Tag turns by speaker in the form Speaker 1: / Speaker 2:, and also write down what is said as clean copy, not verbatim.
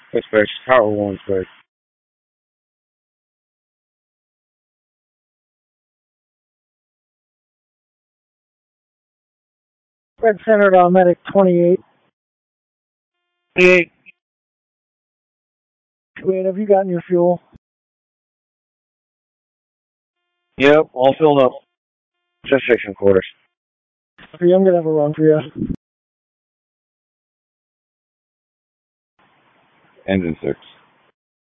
Speaker 1: Switch, power one switch.
Speaker 2: Red Center to Medic 28.
Speaker 1: 28.
Speaker 2: Wait, have you gotten your fuel?
Speaker 1: Yep, all filled up. Just 6 1/4.
Speaker 2: Okay, I'm gonna have a run for you.
Speaker 1: Engine 6.